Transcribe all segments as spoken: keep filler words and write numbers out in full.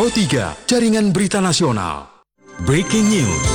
Pro tiga, Jaringan Berita Nasional. Breaking News.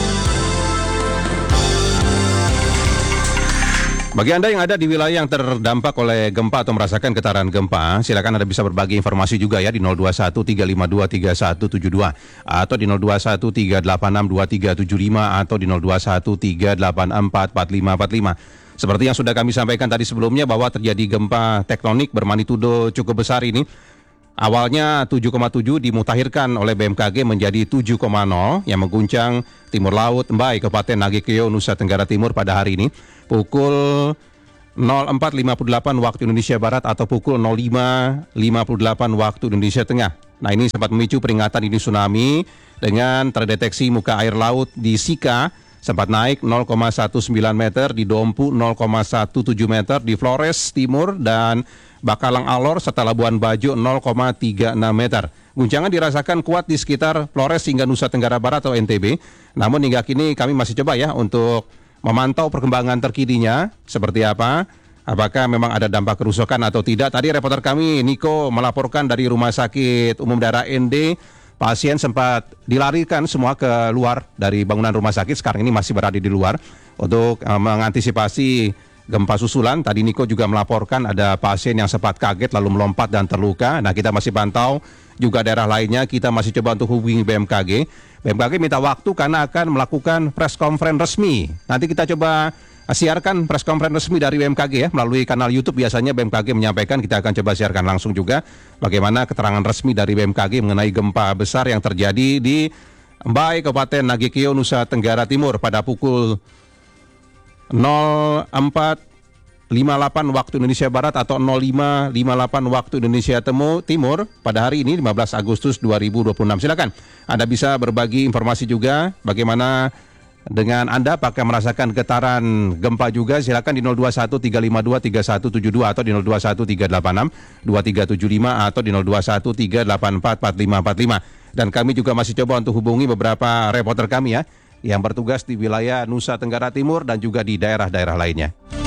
Bagi Anda yang ada di wilayah yang terdampak oleh gempa atau merasakan getaran gempa, silakan Anda bisa berbagi informasi juga ya di nol dua satu tiga lima dua tiga satu tujuh dua atau di nol dua satu tiga delapan enam dua tiga tujuh lima atau di nol dua satu tiga delapan empat empat lima empat lima. Seperti yang sudah kami sampaikan tadi sebelumnya bahwa terjadi gempa tektonik bermagnitudo cukup besar ini. Awalnya tujuh koma tujuh dimutakhirkan oleh B M K G menjadi tujuh koma nol yang mengguncang timur laut Mbai, Kabupaten Nagekeo, Nusa Tenggara Timur pada hari ini pukul nol empat lima puluh delapan waktu Indonesia Barat atau pukul nol lima lima puluh delapan waktu Indonesia Tengah. Nah, ini sempat memicu peringatan dini tsunami dengan terdeteksi muka air laut di Sika sempat naik nol koma sembilan belas meter, di Dompu nol koma tujuh belas meter, di Flores Timur dan Bakalang Alor serta Labuan Bajo nol koma tiga enam meter. Guncangan dirasakan kuat di sekitar Flores hingga Nusa Tenggara Barat atau N T B. Namun hingga kini kami masih coba ya untuk memantau perkembangan terkininya seperti apa. Apakah memang ada dampak kerusakan atau tidak. Tadi reporter kami Niko melaporkan dari Rumah Sakit Umum Daerah N D, pasien sempat dilarikan semua ke luar dari bangunan rumah sakit. Sekarang ini masih berada di luar untuk uh, mengantisipasi gempa susulan. Tadi Niko juga melaporkan ada pasien yang sempat kaget lalu melompat dan terluka. Nah, kita masih pantau juga daerah lainnya. Kita masih coba untuk hubungi B M K G. B M K G minta waktu karena akan melakukan press conference resmi. Nanti kita coba siarkan press conference resmi dari B M K G ya melalui kanal YouTube. Biasanya B M K G menyampaikan, kita akan coba siarkan langsung juga bagaimana keterangan resmi dari B M K G mengenai gempa besar yang terjadi di Mbai, Kabupaten Nagekeo, Nusa Tenggara Timur pada pukul nol empat lima delapan waktu Indonesia Barat atau nol lima lima delapan waktu Indonesia Temu, Timur pada hari ini lima belas Agustus dua ribu dua puluh enam. Silakan Anda bisa berbagi informasi juga bagaimana dengan Anda, apakah merasakan getaran gempa juga. Silakan di nol dua satu tiga lima dua tiga satu tujuh dua atau di nol dua satu tiga delapan enam dua tiga tujuh lima atau di nol dua satu tiga delapan empat empat lima empat lima. Dan kami juga masih coba untuk hubungi beberapa reporter kami ya yang bertugas di wilayah Nusa Tenggara Timur dan juga di daerah-daerah lainnya.